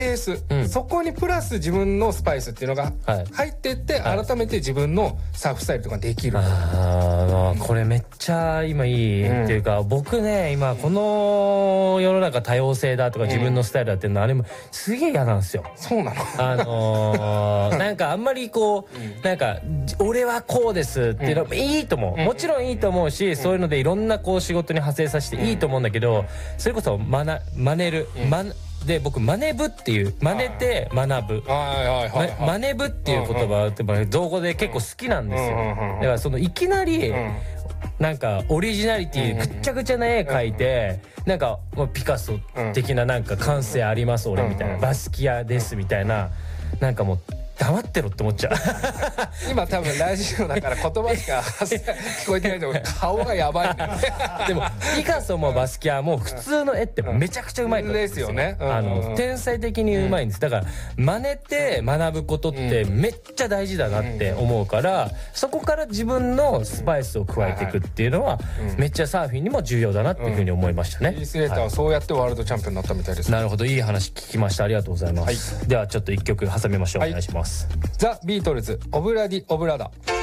ベース、そこにプラス自分のスパイスっていうのが入っていって、改めて自分のサーフスタイルとかできる。 これめっちゃ今いいっていうか、僕ね今この世の中多様性だとか自分のスタイルだっていうのあれもすげえ嫌なんですよ。 そうなの？ なんかあんまりこうなんか俺はこうですっていうのもいいと思う、もちろんいいと思うし、そういうのでいろんなこう仕事に派生させていいと思うんだけど、それこそ真似るで、僕真似部っていう真似て学ぶ真似部っていう言葉って造語で結構好きなんですよ。だからそのいきなりなんかオリジナリティぐっちゃぐちゃな絵描いて、なんかピカソ的ななんか感性あります俺みたいな、バスキアですみたいな、なんかもう黙ってろって思っちゃう。 今多分ラジオだから言葉しか聞こえてないと顔がやばいね。 でもピカソもバスキアも普通の絵ってめちゃくちゃうまいからですよね。 天才的にうまいんです。だから真似て学ぶことってめっちゃ大事だなって思うから、そこから自分のスパイスを加えていくっていうのはめっちゃサーフィンにも重要だなっていうふうに思いましたね。 イースレーターはそうやってワールドチャンピオンになったみたいです。 なるほど、いい話聞きました。ありがとうございます。ではちょっと一曲挟みましょう。お願いします。 ザ・ビートルズ、オブラディ・オブラダ。